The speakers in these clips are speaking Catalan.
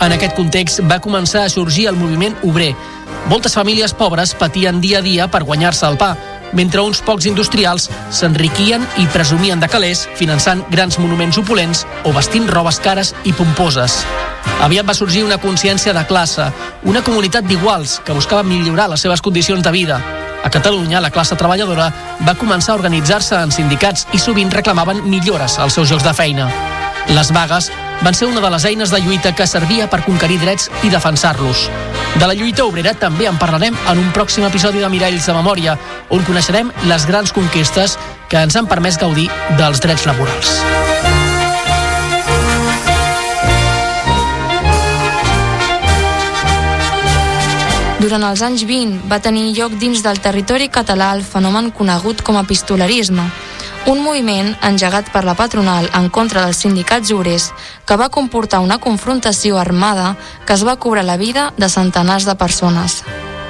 En aquest context va començar a sorgir el moviment obrer. Moltes famílies pobres patien dia a dia per guanyar-se el pa, mentre uns pocs industrials s'enriquien i presumien de calés, finançant grans monuments opulents o vestint robes cares i pomposes. Aviat va sorgir una consciència de classe, una comunitat d'iguals que buscava millorar les seves condicions de vida. A Catalunya, la classe treballadora va començar a organitzar-se en sindicats i sovint reclamaven millores als seus llocs de feina. Les vagues van ser una de les eines de lluita que servia per conquerir drets i defensar-los. De la lluita obrera també en parlarem en un pròxim episodi de Miralls de Memòria, on coneixerem les grans conquestes que ens han permès gaudir dels drets laborals. Durant els anys 20 va tenir lloc dins del territori català el fenomen conegut com a pistolerisme, un moviment engegat per la patronal en contra dels sindicats obrers que va comportar una confrontació armada que es va cobrar la vida de centenars de persones.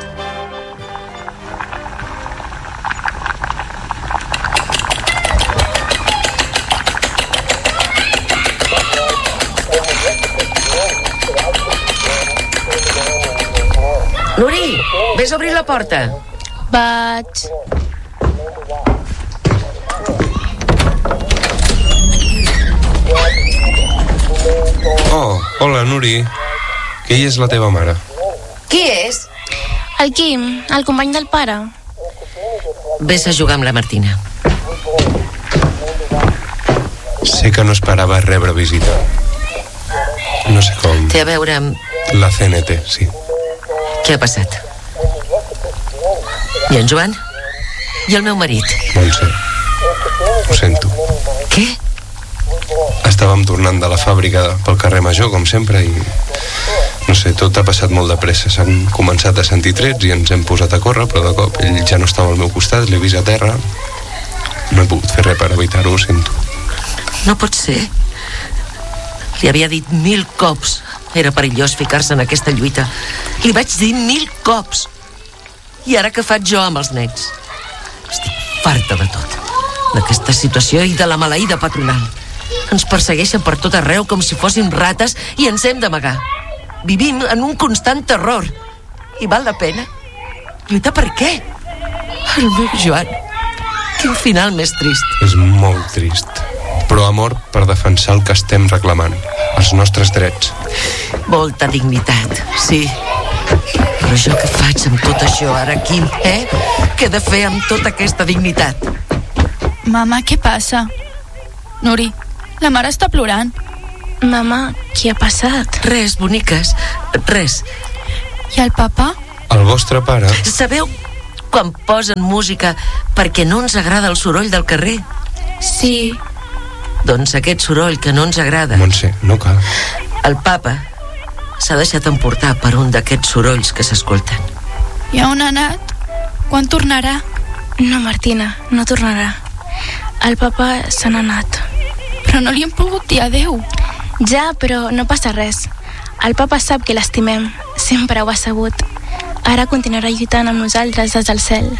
Nuri, vés a obrir la porta. Vaig. Oh, hola, Nuri. Qui és la teva mare? Qui és? El Quim, el company del pare. Vés a jugar amb la Martina. Sé que no esperava rebre visita. No sé com... Té a veure amb... La CNT, sí. Què ha passat? I en Joan? I el meu marit? Montse, ho sento. Què? Estàvem tornant de la fàbrica pel carrer Major, com sempre, i... No sé, tot ha passat molt de pressa. S'han començat a sentir trets i ens hem posat a córrer, però de cop ell ja no estava al meu costat, l'he vist a terra. No he pogut fer res per evitar-ho, ho sento. No pot ser. Li havia dit 1000 cops. Era perillós ficar-se en aquesta lluita. Li vaig dir 1000 cops. I ara què faig jo amb els nets? Estic farta de tot. D'aquesta situació i de la maleïda patronal. Ens persegueixen per tot arreu com si fóssim rates i ens hem d'amagar. Vivim en un constant terror. I val la pena? Lluitar per què? El meu Joan. Quin final més trist. És molt trist. Però ha mort per defensar el que estem reclamant, els nostres drets. Molta dignitat, sí. Però jo què faig amb tot això ara aquí, Què he de fer amb tota aquesta dignitat? Mama, què passa? Nuri, la mare està plorant. Mama, què ha passat? Res, boniques, res. I el papa? El vostre pare... Sabeu quan posen música perquè no ens agrada el soroll del carrer? Sí. Doncs aquest soroll que no ens agrada... Montse, no cal. El papa s'ha deixat emportar per un d'aquests sorolls que s'escolten. I on ha anat? Quan tornarà? No, Martina, no tornarà. El papa se n'ha anat. Però no li hem pogut dir adeu. Ja, però no passa res. El papa sap que l'estimem. Sempre ho ha sabut. Ara continuarà lluitant amb nosaltres des del cel.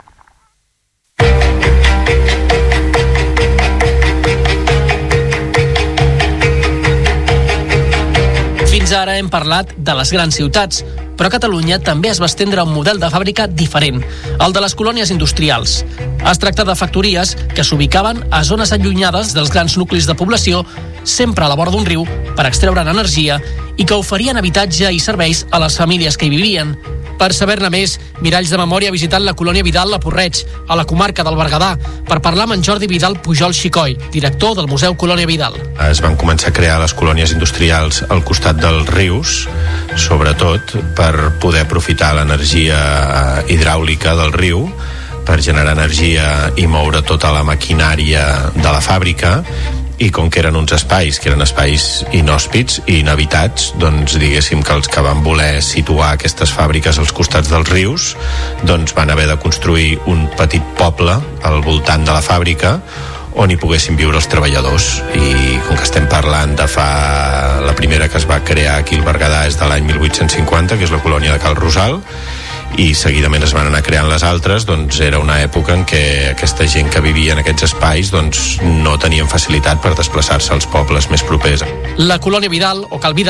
Fins ara hem parlat de les grans ciutats, però a Catalunya també es va estendre un model de fàbrica diferent, el de les colònies industrials. Es tracta de factories que s'ubicaven a zones allunyades dels grans nuclis de població, sempre a la vora d'un riu, per extreure'n energia i que oferien habitatge i serveis a les famílies que hi vivien. Per saber-ne més, Miralls de Memòria ha visitat la colònia Vidal a Porreig, a la comarca del Berguedà, per parlar amb en Jordi Vidal Pujol Xicoi, director del Museu Colònia Vidal. Es van començar a crear les colònies industrials al costat dels rius, sobretot per poder aprofitar l'energia hidràulica del riu, per generar energia i moure tota la maquinària de la fàbrica. I com que eren uns espais, que eren espais inhòspits i inhabitats, doncs diguéssim que els que van voler situar aquestes fàbriques als costats dels rius, doncs van haver de construir un petit poble al voltant de la fàbrica on hi poguessin viure els treballadors. I com que estem parlant de fa... La primera que es va crear aquí al Berguedà és de l'any 1850, que és la colònia de Cal Rosal, i seguidament es van anar creant les altres. Doncs era una època en què aquesta gent que vivia en aquests espais doncs no tenien facilitat per desplaçar-se als pobles més propers. La colònia Vidal, o Cal Vidal,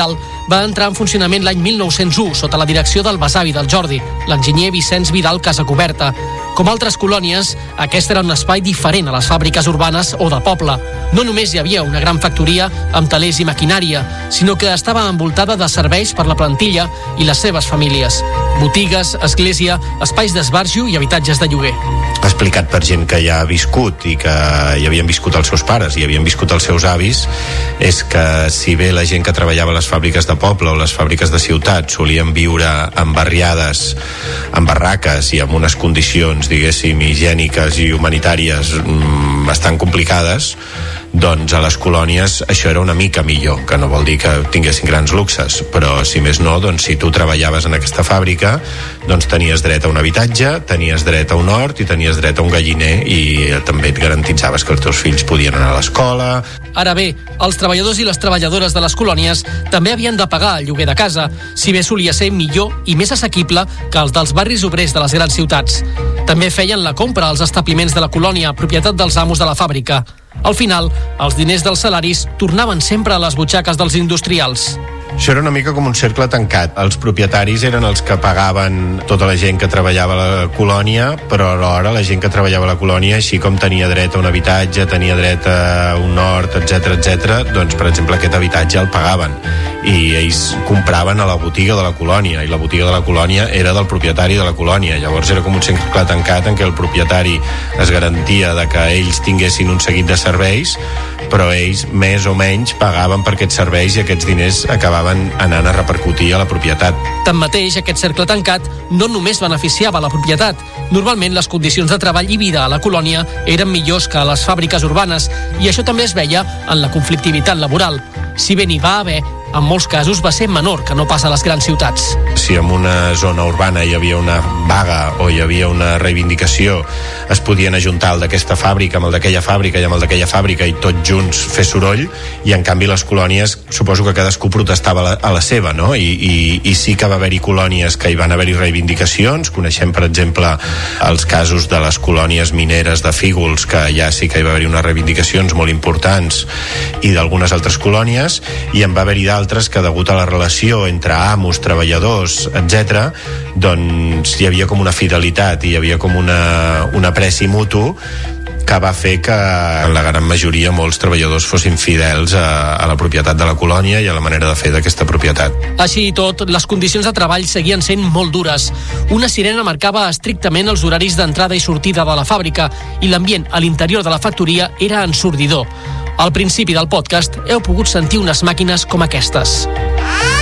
va entrar en funcionament l'any 1901 sota la direcció del besavi del Jordi, l'enginyer Vicenç Vidal Casacoberta. Com altres colònies, aquest era un espai diferent a les fàbriques urbanes o de poble. No només hi havia una gran factoria amb telers i maquinària, sinó que estava envoltada de serveis per la plantilla i les seves famílies. Botigues, església, espais d'esbarjo i habitatges de lloguer. Explicat per gent que ja ha viscut i que hi havien viscut els seus pares i havien viscut els seus avis, és que si bé la gent que treballava a les fàbriques de poble o les fàbriques de ciutat solien viure en barriades, en barraques i amb unes condicions, diguéssim, higièniques i humanitàries bastant complicades, doncs a les colònies això era una mica millor, que no vol dir que tinguessin grans luxes, però si més no, doncs si tu treballaves en aquesta fàbrica, doncs tenies dret a un habitatge, tenies dret a un hort i tenies dret a un galliner i també et garantitzaves que els teus fills podien anar a l'escola. Ara bé, els treballadors i les treballadores de les colònies també havien de pagar el lloguer de casa, si bé solia ser millor i més assequible que els dels barris obrers de les grans ciutats. També feien la compra als establiments de la colònia, propietat dels amos de la fàbrica. Al final, els diners dels salaris tornaven sempre a les butxaques dels industrials. Això era una mica com un cercle tancat. Els propietaris eren els que pagaven tota la gent que treballava a la colònia, però alhora la gent que treballava a la colònia, així com tenia dret a un habitatge, tenia dret a un hort, etc., doncs, per exemple, aquest habitatge el pagaven. I ells compraven a la botiga de la colònia, i la botiga de la colònia era del propietari de la colònia. Llavors era com un cercle tancat en què el propietari es garantia de que ells tinguessin un seguit de serveis, però ells més o menys pagaven per aquests serveis i aquests diners acabaven anant a repercutir a la propietat. Tanmateix, aquest cercle tancat no només beneficiava la propietat. Normalment les condicions de treball i vida a la colònia eren millors que a les fàbriques urbanes i això també es veia en la conflictivitat laboral. Si bé n'hi va haver, en molts casos va ser menor que no pas a les grans ciutats. Si en una zona urbana hi havia una vaga o hi havia una reivindicació, es podien ajuntar el d'aquesta fàbrica amb el d'aquella fàbrica i amb el d'aquella fàbrica i tots junts fer soroll, i en canvi les colònies suposo que cadascú protestava a la seva, no? I sí que va haver-hi colònies que hi van haver-hi reivindicacions. Coneixem, per exemple, els casos de les colònies mineres de Fígols, que ja sí que hi va haver-hi unes reivindicacions molt importants, i d'algunes altres colònies, i en va haver-hi d'altres que, degut a la relació entre amos, treballadors, etc., doncs hi havia com una fidelitat i hi havia com un apreci mutu que va fer que en la gran majoria molts treballadors fossin fidels a la propietat de la colònia i a la manera de fer d'aquesta propietat. Així i tot, les condicions de treball seguien sent molt dures. Una sirena marcava estrictament els horaris d'entrada i sortida de la fàbrica i l'ambient a l'interior de la factoria era ensordidor. Al principi del podcast heu pogut sentir unes màquines com aquestes.